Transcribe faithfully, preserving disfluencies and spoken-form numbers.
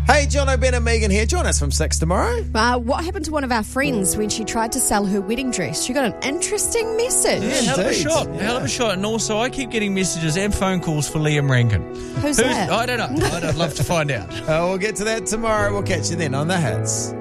Hey, John O'Ben and Megan here. Join us from six tomorrow. Uh, what happened to one of our friends when she tried to sell her wedding dress? She got an interesting message. Yeah, hell of a Indeed. shot. Yeah. Hell of a shot. And also, I keep getting messages and phone calls for Liam Rankin. Who's Who's that? I don't know. I'd love to find out. Uh, we'll get to that tomorrow. We'll catch you then on The Hits.